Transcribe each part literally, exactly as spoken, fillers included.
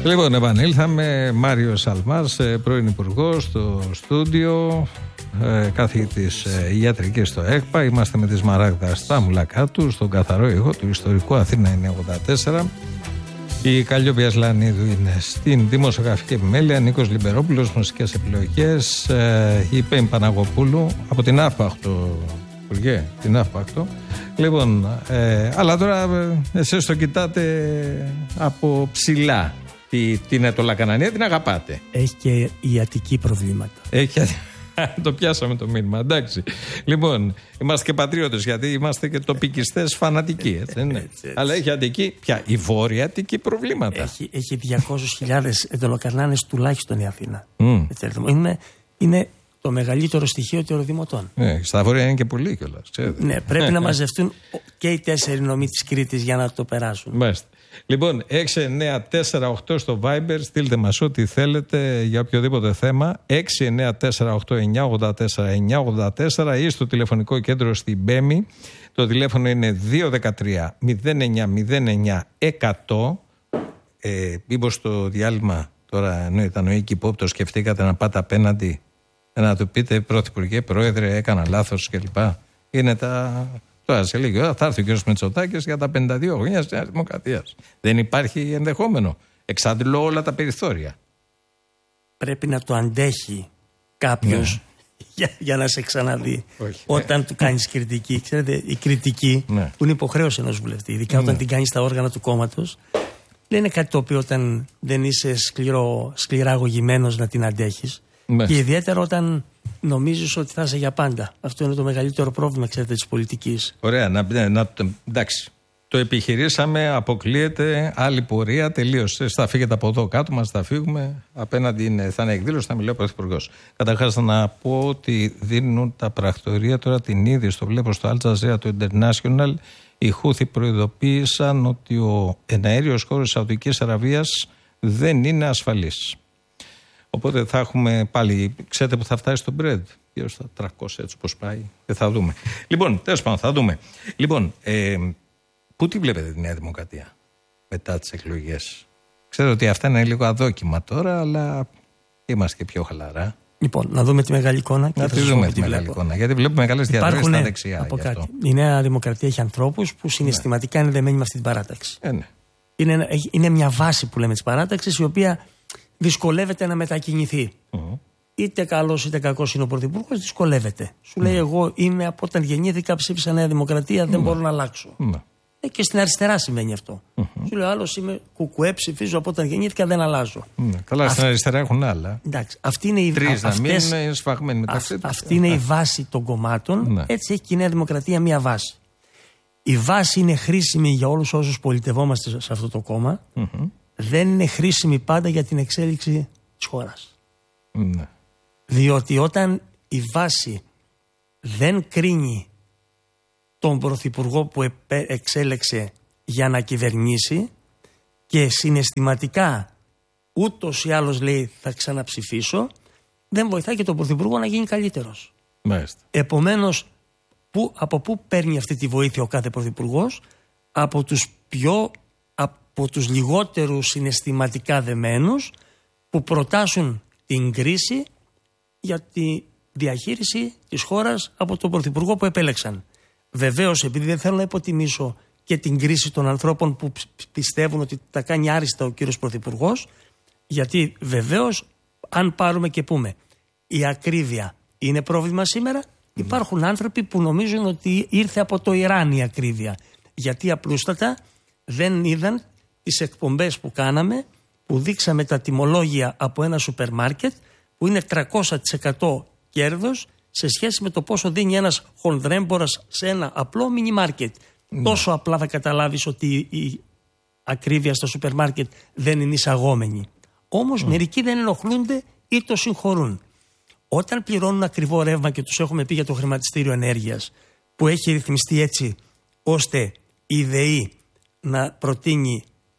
Λοιπόν, επανήλθαμε. Μάριος Σαλμάς, πρώην υπουργός στο στούντιο, καθηγητής ιατρικής στο ΕΚΠΑ. Είμαστε με τη Σμαράγδα στα μουλακά του, στον καθαρό ήχο του ιστορικού Αθήνα είναι ογδόντα τέσσερα. Η Καλλιόπη Ασλανίδου είναι στην δημοσιογραφική επιμέλεια, Νίκος Λιμπερόπουλος, μουσικές επιλογές, η Πέιν Παναγοπούλου από την ΑΦΠΑΧΤΟ. Υπουργέ, την ΑΦΠΑΧΤΟ. Λοιπόν, ε, αλλά τώρα ε, εσείς το κοιτάτε από ψηλά. Τι, τι είναι το Λακανανία, την αγαπάτε. Έχει και ιατρική προβλήματα. Έχει, το πιάσαμε το μήνυμα, εντάξει. Λοιπόν, είμαστε και πατριώτες, γιατί είμαστε και τοπικιστές φανατικοί, έτσι, ναι. έτσι, έτσι. Αλλά έχει Αττική, πια η Βόρεια Αττική προβλήματα. Έχει, έχει διακόσιες χιλιάδες εντολοκαρνάνες τουλάχιστον η Αθήνα. Mm. Έτσι, είναι, είναι το μεγαλύτερο στοιχείο των δημοτών. Ναι, στα Βόρεια είναι και πολύ κιόλας. Ναι, πρέπει να μαζευτούν και οι τέσσερι νομοί της Κρήτης για να το περάσουν. Μάλιστα. Λοιπόν, έξι εννέα τέσσερα οκτώ στο Viber, στείλτε μας ό,τι θέλετε για οποιοδήποτε θέμα. έξι εννέα τέσσερα οκτώ εννιά ογδόντα τέσσερα εννιά ογδόντα τέσσερα ή στο τηλεφωνικό κέντρο στην Μπέμη. Το τηλέφωνο είναι δύο ένα τρία μηδέν εννιά μηδέν εννιά εκατό. Ε, μήπως στο διάλειμμα, τώρα ενώ ήταν ο Ίκη Υπόπτος, σκεφτήκατε να πάτε απέναντι, να του πείτε Πρωθυπουργέ, Πρόεδρε, έκανα λάθος κλπ. Είναι τα. Τώρα σε λίγη ώρα θα έρθει ο κ. Μητσοτάκης για τα πενήντα δύο χρόνια της Νέας Δημοκρατίας. Δεν υπάρχει ενδεχόμενο. Εξαντλώ όλα τα περιθώρια. Πρέπει να το αντέχει κάποιος ναι. για, για να σε ξαναδεί. Όχι. Όταν ναι. του κάνεις κριτική. Ξέρετε, η κριτική ναι. που είναι υποχρέωση ενός βουλευτή, ειδικά ναι. όταν την κάνεις στα όργανα του κόμματος, δεν είναι κάτι το οποίο όταν δεν είσαι σκληρό, σκληρά αγωγημένος να την αντέχεις. Ναι. Και ιδιαίτερα όταν νομίζεις ότι θα είσαι για πάντα. Αυτό είναι το μεγαλύτερο πρόβλημα, ξέρετε, της πολιτικής. Ωραία, να, να, εντάξει. Το επιχειρήσαμε, αποκλείεται, άλλη πορεία, τελείωσε. Θα φύγετε από εδώ κάτω, μας θα φύγουμε. Απέναντι είναι, θα είναι εκδήλωση, θα μιλάει ο Πρωθυπουργός. Καταρχάς, να πω ότι δίνουν τα πρακτορία τώρα την είδηση. Το βλέπω στο Al Jazeera, το International. Οι Χούθι προειδοποίησαν ότι ο εναέριος χώρος της Σαουδικής Αραβίας δεν είναι ασφαλής. Οπότε θα έχουμε πάλι, ξέρετε που θα φτάσει το Brent, γύρω στα τριακόσια έτσι όπως πάει, και θα δούμε. Λοιπόν, τέλος πάντων, θα δούμε. Λοιπόν, ε, πού τη βλέπετε τη Νέα Δημοκρατία μετά τις εκλογές? Ξέρω ότι αυτά είναι λίγο αδόκιμα τώρα, αλλά είμαστε και πιο χαλαρά. Λοιπόν, να δούμε τη μεγάλη εικόνα. Να τη δούμε τη μεγάλη εικόνα, γιατί βλέπουμε μεγάλες διαδρομές στα δεξιά. Από κάτι. Η Νέα Δημοκρατία έχει ανθρώπους που συναισθηματικά ναι. είναι δεμένοι με αυτή την παράταξη. Ε, ναι. είναι, είναι μια βάση που λέμε της παράταξης, η οποία δυσκολεύεται να μετακινηθεί. Mm-hmm. Είτε καλός είτε κακός είναι ο Πρωθυπουργός, δυσκολεύεται. Σου mm-hmm. λέει: εγώ είμαι από όταν γεννήθηκα, ψήφισα Νέα Δημοκρατία, δεν mm-hmm. μπορώ να αλλάξω. Mm-hmm. Ε, και στην αριστερά συμβαίνει αυτό. Mm-hmm. Σου λέει: άλλος είμαι κουκουέ, ψηφίζω από όταν γεννήθηκα, δεν αλλάζω. Mm-hmm. Καλά, στην αριστερά έχουν άλλα. Εντάξει, αυτή είναι η, Τρεις α, αυτές, να μην είναι σφαγμένοι μεταξύ τους. Αυτή είναι η βάση των κομμάτων. Mm-hmm. Έτσι έχει και η Νέα Δημοκρατία μία βάση. Η βάση είναι χρήσιμη για όλους όσους πολιτευόμαστε σε αυτό το κόμμα. Mm-hmm. Δεν είναι χρήσιμη πάντα για την εξέλιξη της χώρας. Ναι. Διότι όταν η βάση δεν κρίνει τον Πρωθυπουργό που εξέλεξε για να κυβερνήσει και συναισθηματικά ούτως ή άλλως λέει θα ξαναψηφίσω, δεν βοηθάει και τον Πρωθυπουργό να γίνει καλύτερος. Μάλιστα. Επομένως, που, από πού παίρνει αυτή τη βοήθεια ο κάθε Πρωθυπουργός? Από τους πιο από τους λιγότερους συναισθηματικά δεμένους που προτάσουν την κρίση για τη διαχείριση της χώρας από τον Πρωθυπουργό που επέλεξαν. Βεβαίως, επειδή δεν θέλω να υποτιμήσω και την κρίση των ανθρώπων που πιστεύουν ότι τα κάνει άριστα ο κύριος Πρωθυπουργός, γιατί βεβαίως, αν πάρουμε και πούμε, η ακρίβεια είναι πρόβλημα σήμερα, mm. υπάρχουν άνθρωποι που νομίζουν ότι ήρθε από το Ιράν η ακρίβεια. Γιατί απλούστατα δεν είδαν τις εκπομπές που κάναμε, που δείξαμε τα τιμολόγια από ένα σούπερ μάρκετ που είναι τριακόσια τοις εκατό κέρδος σε σχέση με το πόσο δίνει ένας χονδρέμπορας σε ένα απλό μινι μάρκετ. Mm. Τόσο απλά θα καταλάβεις ότι η ακρίβεια στο σούπερ μάρκετ δεν είναι εισαγόμενη. Όμως mm. μερικοί δεν ενοχλούνται ή το συγχωρούν. Όταν πληρώνουν ακριβό ρεύμα, και τους έχουμε πει για το χρηματιστήριο ενέργειας, που έχει ρυθμιστεί έτσι ώστε η ΔΕΗ να προτείνει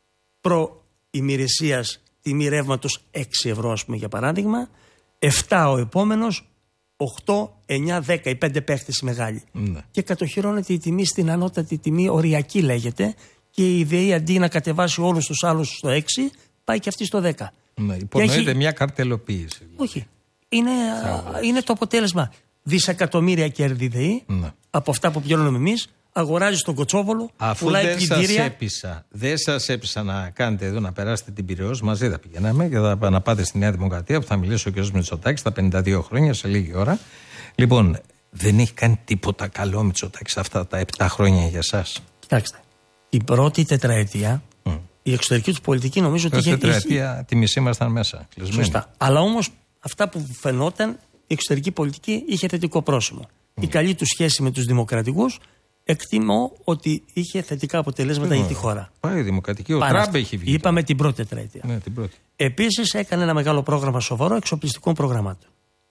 προημερησίας τιμή ρεύματος έξι ευρώ, ας πούμε, για παράδειγμα, επτά ο επόμενος, οκτώ, εννιά, δέκα, οι πέντε παίχτες μεγάλοι. Ναι. Και κατοχυρώνεται η τιμή στην ανώτατη τιμή, οριακή λέγεται, και η ΔΕΗ αντί να κατεβάσει όλους τους άλλους στο έξι, πάει και αυτή στο δέκα. Ναι, υπονοείται έχει... μια καρτελοποίηση. Όχι. Είναι, είναι το αποτέλεσμα. Δισεκατομμύρια κέρδη ΔΕΗ, ναι, από αυτά που πληρώνουμε εμείς, αγοράζει τον Κοτσόβολο, αφού πουλάει δεν πλυντήρια. σας έπεισα, δεν σας έπεισα να κάνετε εδώ, να περάσετε την Πειραιώς, μαζί θα πηγαίναμε και θα να πάτε στη Νέα Δημοκρατία που θα μιλήσει ο κ. Μητσοτάκης στα πενήντα δύο χρόνια, σε λίγη ώρα. Λοιπόν, δεν έχει κάνει τίποτα καλό ο Μητσοτάκης αυτά τα επτά χρόνια για εσάς. Κοιτάξτε, την πρώτη τετραετία, mm. η εξωτερική του πολιτική νομίζω ότι είχε. Την τετραετία, είχε... τη μισή ήμασταν μέσα. Κλεισμένοι. Σωστά. Αλλά όμως αυτά που φαινόταν, η εξωτερική πολιτική είχε θετικό πρόσημο. Mm. Η καλή του σχέση με τους δημοκρατικούς, εκτιμώ ότι είχε θετικά αποτελέσματα mm. για τη χώρα. Πάει η δημοκρατική, ο Τραμπ έχει βγει. Είπαμε την πρώτη τετραετία. Ναι, την πρώτη. Επίσης έκανε ένα μεγάλο πρόγραμμα σοβαρό εξοπλιστικών προγραμμάτων.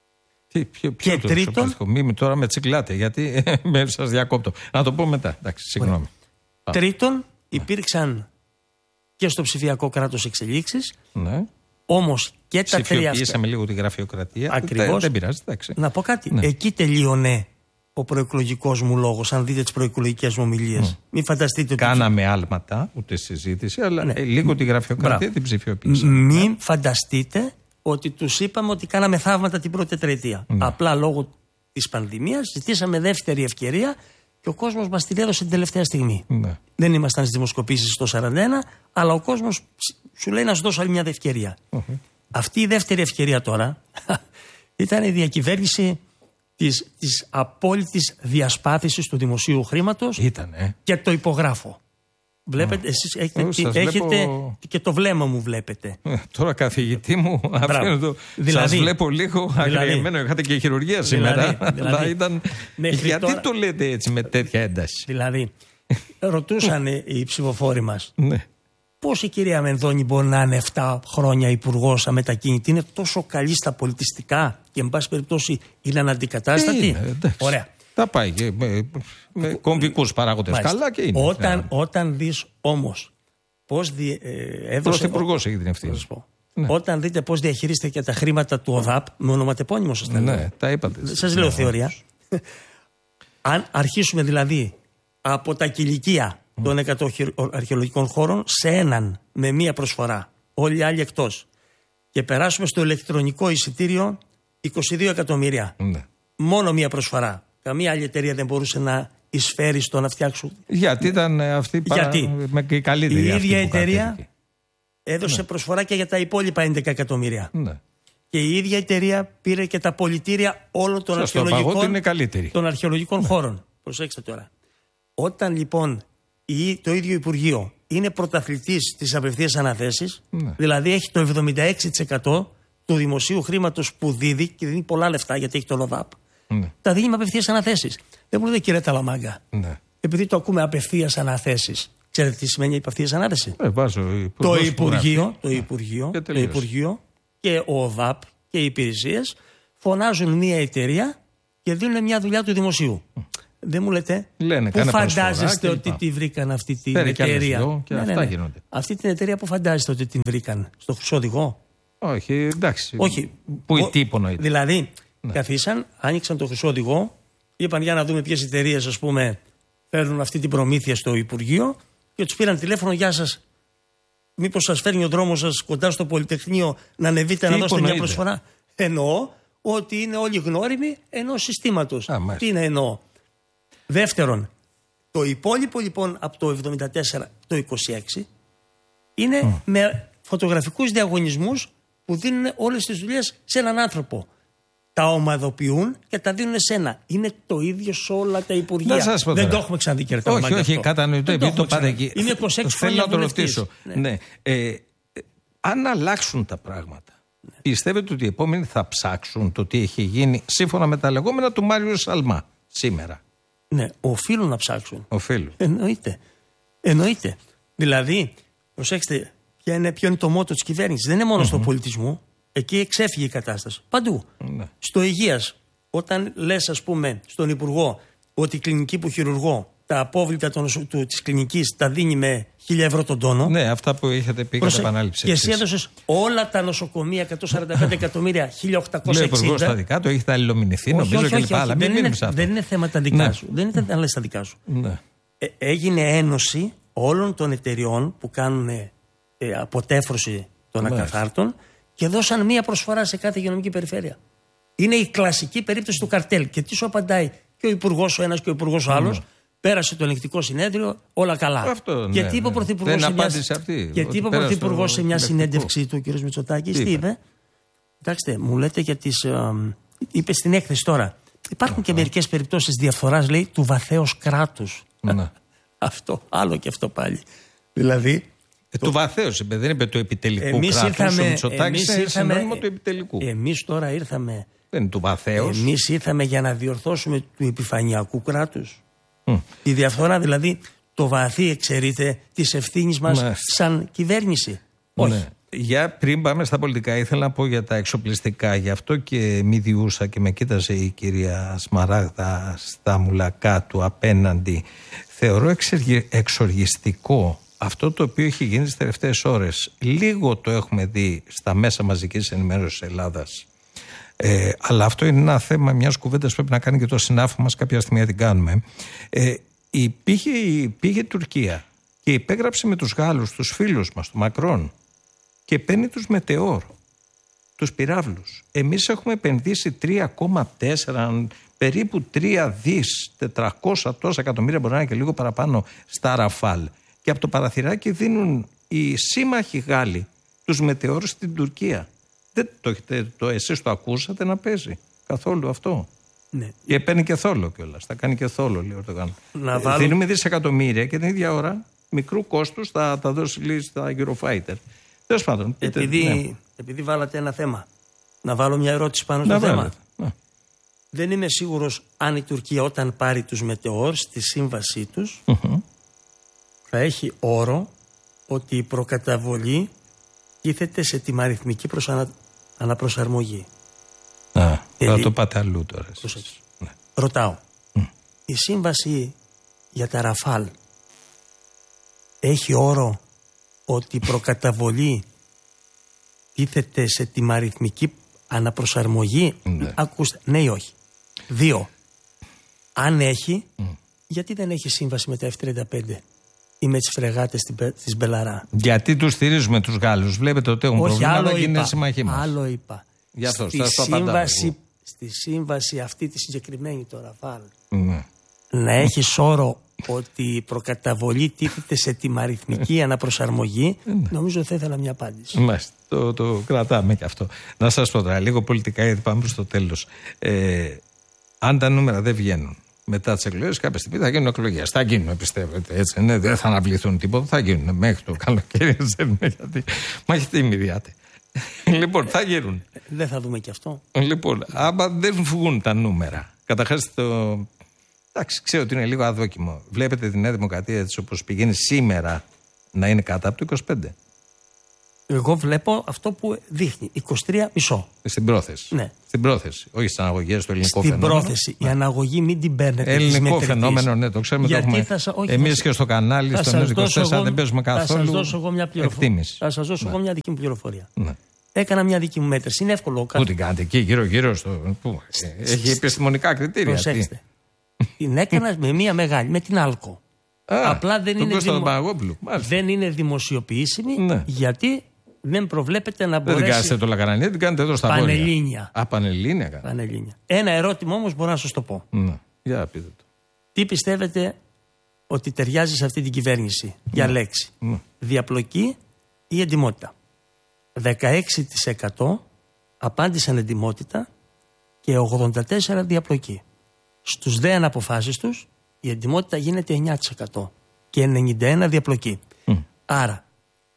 Τι, ποιο, ποιο και το τρίτον. Μη τώρα με τσικλάτε, γιατί με σας διακόπτω. Να το πω μετά. Εντάξει, συγγνώμη. Τρίτον, υπήρξαν και στο ψηφιακό κράτος εξελίξεις. Ναι. Όμως και τα τρία. Ψηφιοποιήσαμε λίγο τη γραφειοκρατία. Ακριβώς. Δεν πειράζει, εντάξει. Να πω κάτι. Ναι. Εκεί τελείωνε ο προεκλογικός μου λόγος, αν δείτε τις προεκλογικές μου ομιλίες. Mm. Μην φανταστείτε ότι. Κάναμε άλματα, ούτε συζήτηση, αλλά ναι. λίγο τη γραφειοκρατία Μπράβο. την ψηφιοποίησαμε. Μην ναι. φανταστείτε ότι τους είπαμε ότι κάναμε θαύματα την πρώτη τετραετία. Ναι. Απλά λόγω της πανδημίας ζητήσαμε δεύτερη ευκαιρία και ο κόσμος μας την έδωσε την τελευταία στιγμή. Ναι. Δεν ήμασταν στις δημοσκοπήσεις στο σαράντα ένα, αλλά ο κόσμος σου λέει να σου δώσω άλλη μια ευκαιρία. Mm-hmm. Αυτή η δεύτερη ευκαιρία τώρα ήταν η διακυβέρνηση της, της απόλυτης διασπάθησης του δημοσίου χρήματος. Ήτανε. Και το υπογράφω. Βλέπετε, mm. εσείς έχετε, τι, έχετε βλέπω... και το βλέμμα μου βλέπετε. Ε, τώρα καθηγητή μου, το... δηλαδή, σας βλέπω λίγο δηλαδή, αγριεμένο. Είχατε και χειρουργία σήμερα. Δηλαδή, δηλαδή, ήταν... Γιατί τώρα... το λέτε έτσι με τέτοια ένταση. Δηλαδή, ρωτούσαν οι ψηφοφόροι μας. Ναι. Πώς η κυρία Μενδώνη μπορεί να είναι επτά χρόνια υπουργός αμετακίνητη, είναι τόσο καλή στα πολιτιστικά και εν πάση περιπτώσει είναι αναντικατάστατη. Είναι, ωραία. Τα πάει και με, με κομβικούς παράγοντες καλά και είναι. Όταν, yeah. όταν δεις όμως πώς δι, ε, έδωσε... Πρωθυπουργός έχει την ευθύνη. Ναι. Όταν δείτε πώς διαχειρίζεται και τα χρήματα του ΟΔΑΠ, με ονοματεπώνυμο σας τα λέω. Ναι, τα είπατε. Σας λέω θεωρία. Αν αρχίσουμε δηλαδή από τα κηλικία mm. των εκατό αρχαιολογικών χώρων σε έναν με μία προσφορά, όλοι οι άλλοι εκτός, και περάσουμε στο ηλεκτρονικό εισιτήριο είκοσι δύο εκατομμύρια. Mm. Μόνο μία προσφορά. Καμία άλλη εταιρεία δεν μπορούσε να εισφέρει στο να φτιάξουν. Γιατί ήταν αυτή παρα... με η καλύτερη. Η ίδια εταιρεία έδωσε ναι. προσφορά και για τα υπόλοιπα έντεκα εκατομμύρια. Ναι. Και η ίδια εταιρεία πήρε και τα πολιτήρια όλων των αρχαιολογικών, των αρχαιολογικών ναι. χώρων. Προσέξτε τώρα. Όταν λοιπόν η, το ίδιο Υπουργείο είναι πρωταθλητής της απευθείας αναθέσεις, ναι. δηλαδή έχει το εβδομήντα έξι τοις εκατό του δημοσίου χρήματος που δίδει, και δίνει πολλά λεφτά γιατί έχει το ΛΟΔΑΠ. Ναι. Τα δίνει με απευθείας αναθέσεις. Δεν μου λέτε κύριε Ταλαμάγκα, ναι. επειδή το ακούμε απευθείας αναθέσεις. Ξέρετε τι σημαίνει απευθείας ανάθεση? Ε, βάζω, το, Υπουργείο, το, Υπουργείο, και το Υπουργείο και ο ΟΔΑΠ και οι υπηρεσίες φωνάζουν μια εταιρεία και δίνουν μια δουλειά του δημοσίου. Mm. Δεν μου λέτε Λένε, πού φαντάζεστε ότι τη βρήκαν αυτή την Φέρε εταιρεία? Και και ναι, αυτά ναι, ναι. Αυτή την εταιρεία που φαντάζεστε ότι την βρήκαν? Στο Χρυσό Οδηγό? Όχι, εντάξει. Όχι. Πού η τύπο νοείται. Δηλαδή, ναι. καθίσαν, άνοιξαν το Χρυσό Οδηγό, είπαν για να δούμε ποιες εταιρείες, ας πούμε, φέρνουν αυτή την προμήθεια στο Υπουργείο και τους πήραν τηλέφωνο. Γεια σας. Μήπως σας φέρνει ο δρόμος σας κοντά στο Πολυτεχνείο να ανεβείτε να δώσετε μια προσφορά? Εννοώ ότι είναι όλοι γνώριμοι ενός συστήματος. Α, τι είναι εννοώ? Δεύτερον, το υπόλοιπο λοιπόν από το εβδομήντα τέσσερα το είκοσι έξι είναι mm. με φωτογραφικούς διαγωνισμούς που δίνουν όλες τις δουλειές σε έναν άνθρωπο. Τα ομαδοποιούν και τα δίνουν σε ένα. Είναι το ίδιο σε όλα τα υπουργεία. Δεν το έχουμε ξαναδεί, κύριε Ταλαμάγκα. Όχι, όχι, κατανοητό, επειδή το πάτε εκεί. Είναι είκοσι έξι Θέλω να το ρωτήσω. Ναι. Ναι. Ε, αν αλλάξουν τα πράγματα, ναι. πιστεύετε ότι οι επόμενοι θα ψάξουν το τι έχει γίνει σύμφωνα με τα λεγόμενα του Μάριου Σαλμά σήμερα? Ναι, οφείλουν να ψάξουν. Οφείλουν. Εννοείται. Εννοείται. Δηλαδή, προσέξτε, ποιο είναι, ποιο είναι το μότο της κυβέρνησης. Δεν είναι μόνο mm-hmm. στον πολιτισμό. Εκεί εξέφυγε η κατάσταση. Παντού. Ναι. Στο υγείας, όταν λες, ας πούμε, στον Υπουργό ότι η κλινική που χειρουργώ, τα απόβλητα των, του, της κλινικής τα δίνει με χίλια ευρώ τον τόνο. Ναι, αυτά που είχατε πει κατά επανάληψη. Και εσύ έδωσες όλα τα νοσοκομεία, εκατόν σαράντα πέντε εκατομμύρια, χίλια οκτακόσια εξήντα. Λέει ο Υπουργός στα δικά του, έχετε αλληλομηνηθεί, νομίζω όχι, και όχι, λοιπά. Αλλά δεν, μην είναι, αυτά. δεν είναι θέμα τα δικά ναι. σου. Δεν είναι τα, τα δικά σου. Ναι. Ε, έγινε ένωση όλων των εταιριών που κάνουν ε, αποτέφρωση των ακαθάρτων και δώσαν μία προσφορά σε κάθε υγειονομική περιφέρεια. Είναι η κλασική περίπτωση του καρτέλ. Και τι σου απαντάει και ο υπουργός ο ένας και ο υπουργός ο άλλος. Mm. Πέρασε το ελεγκτικό συνέδριο, όλα καλά. Αυτό, και ναι, τι είπε ο ναι. Πρωθυπουργός σε μια, αυτή, και τι είπε ο Πρωθυπουργός σε μια συνέντευξή του, ο κ. Μητσοτάκης, τι είπε. Κοιτάξτε, μου λέτε για τις. Ε, είπε στην έκθεση τώρα. Υπάρχουν και μερικές περιπτώσεις διαφθοράς, λέει, του βαθέως κράτους. Ναι. Αυτό, άλλο και αυτό πάλι. Δηλαδή. Ε, του βαθέως είπε, δεν είπε του επιτελικού κράτους. Ο Μητσοτάκης είναι συνώνυμο του επιτελικού. Εμείς τώρα ήρθαμε. Δεν είναι του βαθέως. Εμείς ήρθαμε για να διορθώσουμε του επιφανειακού κράτους. Mm. Η διαφθορά δηλαδή, το βαθύ εξαιρείται της ευθύνης μας ναι. σαν κυβέρνηση. Όχι. Ναι. Για πριν πάμε στα πολιτικά, ήθελα να πω για τα εξοπλιστικά. Γι' αυτό και μη διούσα και με κοίταζε η κυρία Σμαράγδα στα μουλακά του απέναντι. Θεωρώ εξεργε... εξοργιστικό αυτό το οποίο έχει γίνει τις τελευταίες ώρες. Λίγο το έχουμε δει στα μέσα μαζικής ενημέρωσης της Ελλάδας. Ε, αλλά αυτό είναι ένα θέμα μιας κουβέντας που πρέπει να κάνει και το συνάφο μας, κάποια στιγμή να την κάνουμε. Ε, η, πήγε, η, πήγε η Τουρκία και υπέγραψε με τους Γάλλους, τους φίλους μας, του Μακρόν, και παίρνει τους μετεώρ, τους πυράβλους. Εμείς έχουμε επενδύσει τρία κόμμα τέσσερα, περίπου τρία δις, τετρακόσια τόσα εκατομμύρια, μπορεί να είναι και λίγο παραπάνω, στα Ραφάλ. Και από το παραθυράκι δίνουν οι σύμμαχοι Γάλλοι τους μετεώρ στην Τουρκία. Δεν το έχετε, το, εσείς το ακούσατε να παίζει καθόλου αυτό. Ναι. Και παίρνει και θόλο κιόλας. Θα κάνει και θόλο, λέει ο Ερντογάν. Βάλω... Δίνουμε δισεκατομμύρια και την ίδια ώρα μικρού κόστους θα τα δώσει λύση στα Eurofighter. Τέλος πάντων. Επειδή, ναι. επειδή βάλατε ένα θέμα, να βάλω μια ερώτηση πάνω στο να θέμα. Βάλετε. Ναι. Δεν είμαι σίγουρος αν η Τουρκία όταν πάρει τους μετεώρ στη σύμβασή τους mm-hmm. θα έχει όρο ότι η προκαταβολή τίθεται σε τιμαριθμική προσανα... αναπροσαρμογή. Α, θα το πάτε αλλού τώρα. Ναι. Ρωτάω, mm. η σύμβαση για τα Ραφάλ έχει όρο ότι η προκαταβολή τίθεται σε τιμαριθμική αναπροσαρμογή? Ναι. Ακούστε, ναι ή όχι. Δύο, αν έχει, mm. γιατί δεν έχει σύμβαση με τα εφ τριάντα πέντε ή με τις φρεγάτες της Μπελαρά? Γιατί τους στηρίζουμε τους Γάλλους. Βλέπετε ότι έχουν όχι, προβλήματα άλλο και είναι είπα, συμμαχοί μας. Άλλο είπα. Γι' αυτό, στη, σύμβαση, στη σύμβαση αυτή τη συγκεκριμένη το Ραφάλ ναι. να έχει όρο ότι η προκαταβολή τίθεται σε τιμαριθμική αναπροσαρμογή, ναι. νομίζω θα ήθελα μια απάντηση. Μάλιστα, το, το κρατάμε και αυτό. Να σας πω τώρα λίγο πολιτικά, γιατί πάμε προς το τέλος. Ε, αν τα νούμερα δεν βγαίνουν μετά τις εκλογές, κάποια στιγμή θα γίνουν εκλογές. Θα γίνουν, πιστεύετε, έτσι. Ναι, δεν θα αναβληθούν τίποτα, θα γίνουν μέχρι το καλοκαίρι. Γιατί μα έχετε ημιδιάτε. Λοιπόν, θα γίνουν. Δεν θα δούμε και αυτό. Λοιπόν, άμα δεν βγουν τα νούμερα, καταρχάς το. Εντάξει, ξέρω ότι είναι λίγο αδόκιμο. Βλέπετε τη Νέα Δημοκρατία έτσι όπως πηγαίνει σήμερα να είναι κάτω από το είκοσι πέντε. Εγώ βλέπω αυτό που δείχνει. είκοσι τρία κόμμα πέντε. Στην πρόθεση. Ναι. Στην πρόθεση. Όχι στις αναγωγές, στο ελληνικό Στην φαινόμενο. Στην πρόθεση. Η αναγωγή μην την παίρνετε. Ελληνικό φαινόμενο, ναι, το ξέρουμε. Γιατί το έχουμε. Θα, όχι, εμείς και στο κανάλι, στο News είκοσι τέσσερα δεν παίζουμε καθόλου. Θα σας δώσω εγώ μια πληροφορία. Θα σας δώσω ναι. εγώ μια δική μου πληροφορία. Ναι. Έκανα μια δική μου μέτρηση. Είναι εύκολο. Πού την κάνετε εκεί, γύρω-γύρω στο. Πού. Έχει επιστημονικά κριτήρια. Προσέξτε. Την έκανα με μια μεγάλη, με την Άλκο. Α, απλά δεν είναι, δημο... δεν είναι δημοσιοποιήσιμη, ναι. γιατί δεν προβλέπεται να μπορέσει. Δεν την κάνετε το Λακαρανία, την κάνετε εδώ στα Βόρεια. Πανελλήνια. Α, Πανελλήνια. Πανελλήνια. Ένα ερώτημα όμως μπορώ να σας το πω. Ναι. Για πείτε το. Τι πιστεύετε ότι ταιριάζει σε αυτή την κυβέρνηση, ναι. για λέξη? Ναι. Διαπλοκή ή εντιμότητα? δεκαέξι τοις εκατό απάντησαν εντιμότητα και ογδόντα τέσσερα τοις εκατό διαπλοκή. Στους δε αναποφάσεις τους η εντιμότητα γίνεται εννιά τοις εκατό και ενενήντα ένα τοις εκατό διαπλοκή. Mm. Άρα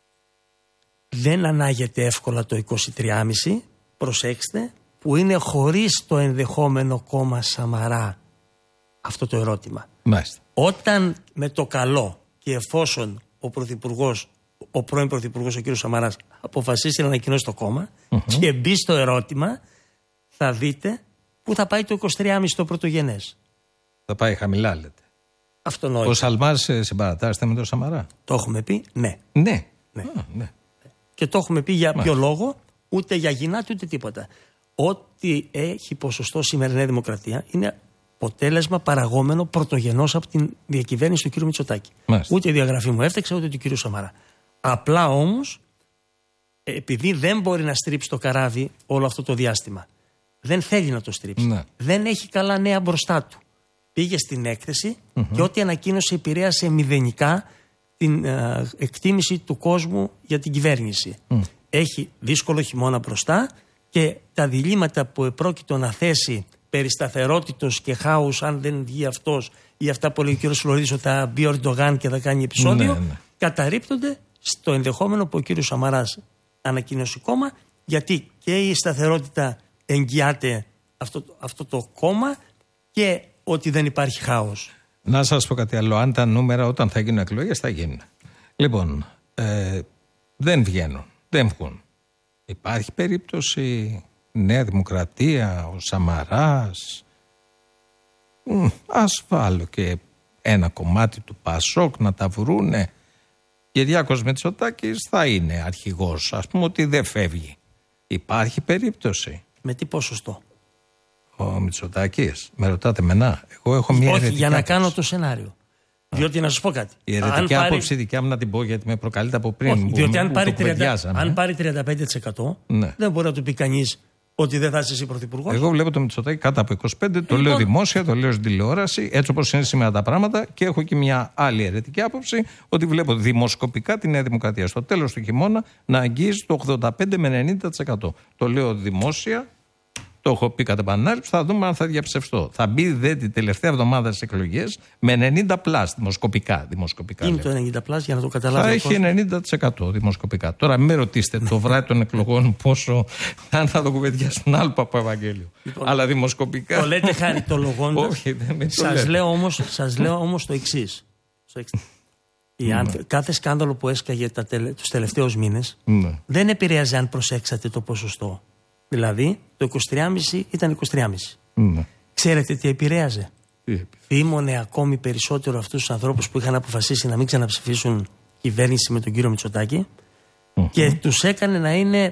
δεν ανάγεται εύκολα το είκοσι τρία κόμμα πέντε, προσέξτε, που είναι χωρίς το ενδεχόμενο κόμμα Σαμαρά αυτό το ερώτημα. Μάλιστα. Όταν με το καλό και εφόσον ο πρωθυπουργός, ο πρώην πρωθυπουργός ο κ. Σαμαράς αποφασίσει να ανακοινώσει το κόμμα mm-hmm. και μπει στο ερώτημα, θα δείτε πού θα πάει το είκοσι τρία κόμμα πέντε στο πρωτογενές. Θα πάει χαμηλά, λέτε. Αυτονόητο. Ο Σαλμάς συμπαρατάσσεται με τον Σαμαρά. Το έχουμε πει, ναι. Ναι. ναι. Α, ναι. Και το έχουμε πει για ποιο λόγο, ούτε για γυνάτη ούτε τίποτα. Ό,τι έχει ποσοστό σήμερα η Νέα Δημοκρατία είναι αποτέλεσμα παραγόμενο πρωτογενώς από την διακυβέρνηση του κ. Μητσοτάκη. Μάλιστα. Ούτε η διαγραφή μου έφταξε, ούτε του κ. Σαμαρά. Απλά όμως επειδή δεν μπορεί να στρίψει το καράβι όλο αυτό το διάστημα, δεν θέλει να το στρίψει. Ναι. Δεν έχει καλά νέα μπροστά του. Πήγε στην έκθεση mm-hmm. και ό,τι ανακοίνωσε επηρέασε μηδενικά την ε, εκτίμηση του κόσμου για την κυβέρνηση. Mm. Έχει δύσκολο χειμώνα μπροστά και τα διλήμματα που επρόκειτο να θέσει περί σταθερότητος και χάους, αν δεν βγει αυτός ή αυτά που λέει ο κ. Φλωρίδης ότι θα μπει ο Ερντογάν και θα κάνει επεισόδιο, ναι, ναι. καταρρίπτονται στο ενδεχόμενο που ο κ. Σαμαράς ανακοινώσει κόμμα, γιατί και η σταθερότητα εγγυάται αυτό, αυτό το κόμμα και ότι δεν υπάρχει χάος. Να σας πω κάτι άλλο. Αν τα νούμερα όταν θα γίνουν εκλογές θα γίνουν. Λοιπόν, ε, δεν βγαίνουν, δεν βγουν. Υπάρχει περίπτωση Νέα Δημοκρατία, ο Σαμαράς, μ, ας βάλω και ένα κομμάτι του Πασόκ να τα βρούνε. Κυριάκος Μητσοτάκης θα είναι αρχηγός, ας πούμε ότι δεν φεύγει. Υπάρχει περίπτωση. Με τι ποσοστό? Ο Μητσοτάκης, με ρωτάτε μενά. Εγώ έχω μια Όχι, αιρετική για να άποψη. κάνω το σενάριο. Α. Διότι να σας πω κάτι. Η αιρετική αν άποψη πάρει... δικιά μου να την πω γιατί με προκαλείται από πριν. Όχι, που, διότι που, αν, που πάρει το τριάντα, αν πάρει τριάντα πέντε τοις εκατό ναι. δεν μπορεί να του πει κανείς ότι δεν θα είσαι εσύ πρωθυπουργός. Εγώ βλέπω το Μητσοτάκη κάτω από είκοσι πέντε, το ε, λέω δημόσια, το λέω στην τηλεόραση, έτσι όπως είναι σήμερα τα πράγματα, και έχω και μια άλλη αιρετική άποψη ότι βλέπω δημοσκοπικά τη Νέα Δημοκρατία στο τέλος του χειμώνα να αγγίζει το ογδόντα πέντε με ενενήντα τοις εκατό. Το λέω δημόσια, το έχω πει κατά επανάληψη, θα δούμε αν θα διαψευστώ. Θα μπει δε την τελευταία εβδομάδα στις εκλογές με ενενήντα πλάς δημοσκοπικά. δημοσκοπικά είναι το ενενήντα πλάς για να το καταλάβει. Θα έχει ενενήντα τοις εκατό δημοσκοπικά. Τώρα μην ρωτήσετε το βράδυ των εκλογών πόσο, αν θα το κουβεντιάσουν άλλο Παπαευαγγέλιο. Λοιπόν, αλλά δημοσκοπικά. Το λέτε χαριτολογώντας. Όχι, δεν σας λέω όμως, σας λέω όμως το εξής. Mm. Κάθε σκάνδαλο που έσκαγε τα τελε, τους τελευταίους μήνες mm. δεν επηρέαζε αν προσέξατε το ποσοστό. Δηλαδή το είκοσι τρία κόμμα πέντε ήταν είκοσι τρία κόμμα πέντε. Mm. Ξέρετε τι επηρέαζε? Mm. Θύμωνε ακόμη περισσότερο αυτούς τους ανθρώπους που είχαν αποφασίσει να μην ξαναψηφίσουν κυβέρνηση με τον κύριο Μητσοτάκη mm-hmm. και τους έκανε να είναι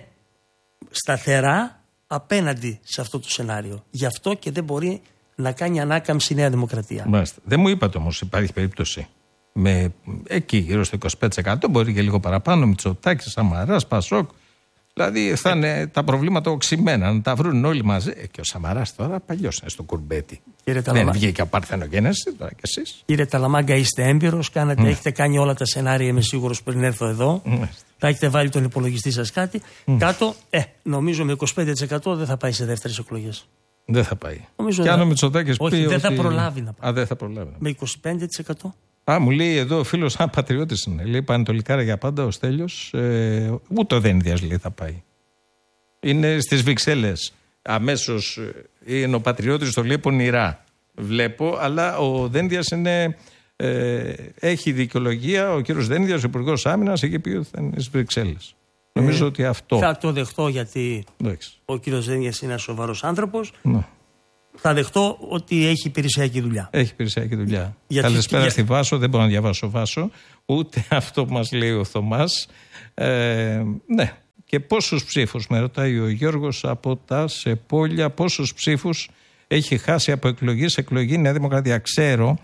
σταθερά απέναντι σε αυτό το σενάριο. Γι' αυτό και δεν μπορεί να κάνει ανάκαμψη η Νέα Δημοκρατία. Μάλιστα. Δεν μου είπατε όμως υπάρχει περίπτωση με εκεί γύρω στο είκοσι πέντε τοις εκατό, μπορεί και λίγο παραπάνω, Μητσοτάκης, Σαμαράς, Πασόκ. Δηλαδή θα είναι τα προβλήματα οξυμένα, να τα βρουν όλοι μαζί. Ε, και ο Σαμαράς τώρα παλιός είναι στο κουρμπέτι. Κύριε δεν Ταλαμά... βγήκε από παρθενογένεση, τώρα κι εσείς. Κύριε Ταλαμάγκα, είστε έμπειρος, κάνατε, mm. έχετε κάνει όλα τα σενάρια, είμαι σίγουρος πριν έρθω εδώ. Mm. Θα έχετε βάλει τον υπολογιστή σας κάτι. Mm. Κάτω, ε, νομίζω με είκοσι πέντε τοις εκατό δεν θα πάει σε δεύτερες εκλογές. Δεν θα πάει. Νομίζω και αν ο Μητσοτάκης πει. Όχι, δεν ότι... θα προλάβει να πάει. Α, δεν θα προλάβει. Με είκοσι πέντε τοις εκατό. Α, μου λέει εδώ ο φίλος, α, πατριώτης είναι. Λέει Πανετολικάρα για πάντα ο Στέλιος. Ε, ούτε ο Δένδιας λέει θα πάει. Είναι στις Βρυξέλλες. Αμέσως είναι ο πατριώτης, το λέει πονηρά. Βλέπω, αλλά ο Δένδιας είναι. Ε, έχει δικαιολογία. Ο κύριος Δένδιας, ο Υπουργός Άμυνας, έχει πει ότι θα είναι στις Βρυξέλλες. Ε, Νομίζω ότι αυτό. Θα το δεχτώ γιατί Δέχεις. ο κύριος Δένδιας είναι ένας σοβαρός άνθρωπος. Ναι. Θα δεχτώ ότι έχει υπηρεσιακή δουλειά. Έχει υπηρεσιακή δουλειά. Γιατί... Καλησπέρα για... στη Βάσο, δεν μπορώ να διαβάσω Βάσο, ούτε αυτό που μας λέει ο Θωμάς. Ε, ναι. Και πόσους ψήφους, με ρωτάει ο Γιώργος από τα Σεπόλια, πόσους ψήφους έχει χάσει από εκλογή σε εκλογή η Νέα Δημοκρατία? Ξέρω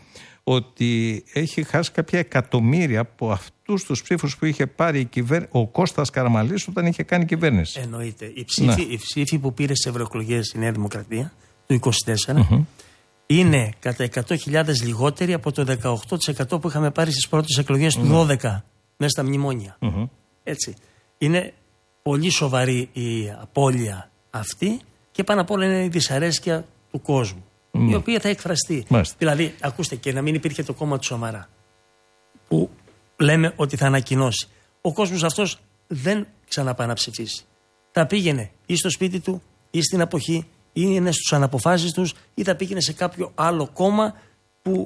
ότι έχει χάσει κάποια εκατομμύρια από αυτούς τους ψήφους που είχε πάρει η κυβέρ... ο Κώστας Καραμαλής όταν είχε κάνει κυβέρνηση. Εννοείται. Οι ψήφοι, οι ψήφοι που πήρε σε ευρωεκλογές η Νέα Δημοκρατία του είκοσι τέσσερα mm-hmm. είναι κατά εκατό χιλιάδες λιγότεροι από το δεκαοκτώ τοις εκατό που είχαμε πάρει στις πρώτες εκλογές του mm-hmm. δώδεκα μέσα στα μνημόνια. Mm-hmm. Έτσι. Είναι πολύ σοβαρή η απώλεια αυτή και πάνω απ' όλα είναι η δυσαρέσκεια του κόσμου, mm. η οποία θα εκφραστεί. Μάλιστα. Δηλαδή, ακούστε, και να μην υπήρχε το κόμμα του Σαμαρά, που λέμε ότι θα ανακοινώσει. Ο κόσμος αυτός δεν ξαναπά να ψηφίσει. Θα πήγαινε ή στο σπίτι του, ή στην αποχή, ή είναι στους αναποφάσεις τους, ή θα πήγαινε σε κάποιο άλλο κόμμα που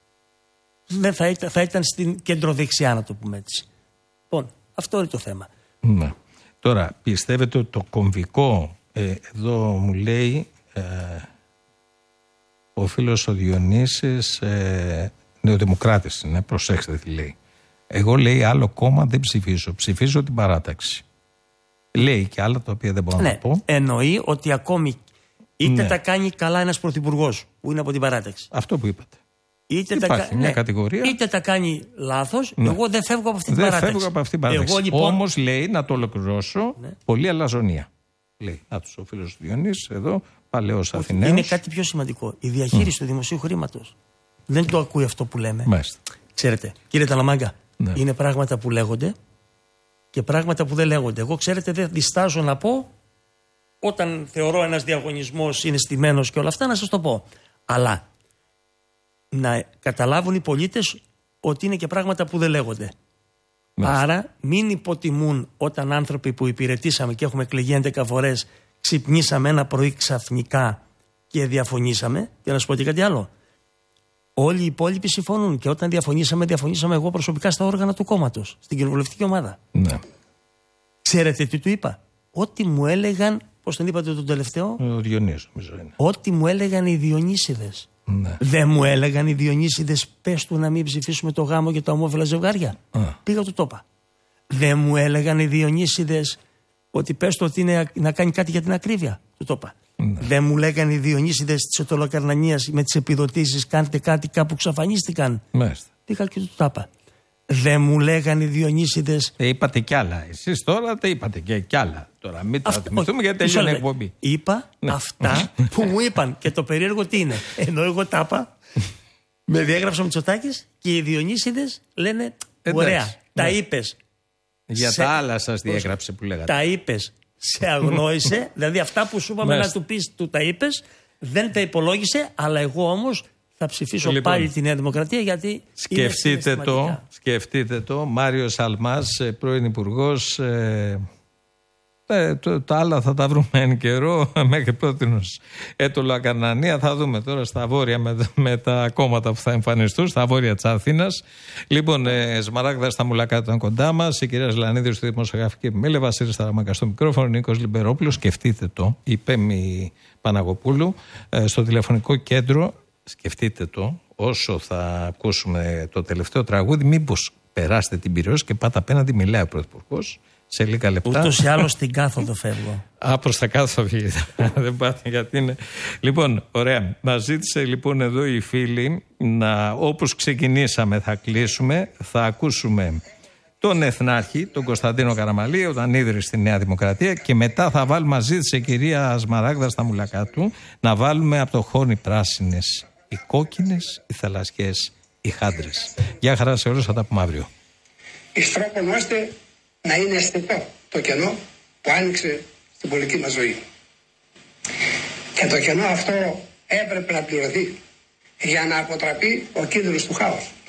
δεν θα ήταν, θα ήταν στην κεντροδεξιά, να το πούμε έτσι. Λοιπόν, αυτό είναι το θέμα. Ναι. Τώρα, πιστεύετε ότι το κομβικό, ε, εδώ μου λέει ε, ο φίλος ο Διονύσης, ε, νεοδημοκράτης είναι, προσέξτε τι λέει. Εγώ, λέει, άλλο κόμμα δεν ψηφίζω, ψηφίζω την παράταξη. Λέει και άλλα τα οποία δεν μπορώ ναι, να πω. Εννοεί ότι ακόμη είτε ναι. τα κάνει καλά ένας πρωθυπουργός που είναι από την παράταξη. Αυτό που είπατε. Είτε υπάρχει τα, μια ναι, κατηγορία. Είτε τα κάνει λάθος, ναι. εγώ δεν φεύγω από αυτή την δεν παράταξη. Δεν φεύγω από αυτή την παράταξη. Λοιπόν... Όμως λέει, να το ολοκληρώσω, ναι. πολύ αλαζονία. Λέει, να τους ο φίλος Διονύσης εδώ, παλαιός Αθηναίος. Είναι κάτι πιο σημαντικό. Η διαχείριση mm. του δημοσίου χρήματος. Δεν το ακούει αυτό που λέμε. Μάλιστα. Ξέρετε, κύριε Ταλαμάγκα, ναι. είναι πράγματα που λέγονται και πράγματα που δεν λέγονται. Εγώ, ξέρετε, δεν διστάζω να πω, όταν θεωρώ ένας διαγωνισμός είναι στημένος και όλα αυτά, να σας το πω. Αλλά να καταλάβουν οι πολίτες ότι είναι και πράγματα που δεν λέγονται. Μάλιστα. Άρα μην υποτιμούν όταν άνθρωποι που υπηρετήσαμε και έχουμε εκλεγεί έντεκα φορές ξυπνήσαμε ένα πρωί ξαφνικά και διαφωνήσαμε. Και να σου πω και κάτι άλλο. Όλοι οι υπόλοιποι συμφωνούν και όταν διαφωνήσαμε, διαφωνήσαμε εγώ προσωπικά στα όργανα του κόμματος, στην κοινοβουλευτική ομάδα. Ναι. Ξέρετε τι του είπα? Ό,τι μου έλεγαν, πώς τον είπατε τον τελευταίο? Ο Διονύσης, νομίζω είναι. Ό,τι μου έλεγαν οι Διονύσιδες. Ναι. Δεν μου έλεγαν οι Διονύσιδες, πες του να μην ψηφίσουμε το γάμο και τα ομόφυλα ζευγάρια. Α. Πήγα του το είπα. Δεν μου έλεγαν οι Διονύσιδες ότι πες του ότι είναι να κάνει κάτι για την ακρίβεια. Του το είπα. Ναι. Δεν μου λέγανε οι Διονύσιδες της Οτολοκαρνανίας με τις επιδοτήσεις, κάντε κάτι, κάπου ξαφανίστηκαν. Μάλιστα. Πήγα και του τα είπα. Δεν μου λέγανε οι Διονύσιδες. Ε, είπατε κι άλλα. Εσείς τώρα τα είπατε και κι άλλα. Τώρα μην τα θυμηθούμε γιατί τελειώνει η εκπομπή. Είπα ναι. αυτά που μου είπαν. Και το περίεργο τι είναι? Ενώ εγώ τα είπα, με διέγραψα ο Μητσοτάκης και οι Διονύσιδες λένε εντάξει, ωραία, ναι. τα είπες. Για σε... τα άλλα σας διέγραψε που λέγατε. Τα είπες, σε αγνόησε. Δηλαδή αυτά που σου είπαμε να του πεις, του τα είπες, δεν τα υπολόγισε, αλλά εγώ όμως θα ψηφίσω λοιπόν, πάλι τη Νέα Δημοκρατία γιατί σκεφτείτε το, σκεφτείτε το, Μάριος Αλμάς, πρώην Υπουργός, ε, ε, το, τα άλλα θα τα βρούμε εν καιρό, μέχρι πρότινος Έτωλο-Ακαρνανία, θα δούμε τώρα στα βόρεια με, με τα κόμματα που θα εμφανιστούν, στα βόρεια της Αθήνας. Λοιπόν, ε, Σμαράγδα στα Μουλακά ήταν κοντά μας, η κυρία Ζλανίδη στη Δημοσιογραφική Επιμέλεια, Βασίλης Σταραμάκα στο μικρόφωνο, Νίκος Λιμπερόπουλος, σκεφτείτε το, η Πέμη Παναγοπούλου, ε, στο τηλεφωνικό κέντρο. Σκεφτείτε το, όσο θα ακούσουμε το τελευταίο τραγούδι, μήπως περάσετε την πυρεώση και πάτε απέναντι, μιλάει ο Πρωθυπουργός σε λίγα λεπτά. Ούτως ή άλλως στην κάθοδο φεύγω. Α, προς τα κάθοδο φύγετε. Δεν πάτε γιατί είναι. Λοιπόν, ωραία. Μας ζήτησε λοιπόν εδώ η φίλη να, όπως ξεκινήσαμε θα κλείσουμε, θα ακούσουμε τον Εθνάρχη, τον Κωνσταντίνο Καραμαλή, όταν ίδρυσε στη Νέα Δημοκρατία και μετά θα βάλουμε, μας ζήτησε η κυρία Σμαράγδα στα Μουλακά του, να βάλουμε από το χώνι πράσινες οι κόκκινες, οι θαλασσιές, οι χάντρες. Γεια χαρά σε όλους, θα τα πούμε αύριο. Εις τρόπον ώστε να είναι αισθητό το κενό που άνοιξε στην πολιτική μας ζωή. Και το κενό αυτό έπρεπε να πληρωθεί για να αποτραπεί ο κίνδυνος του χάους.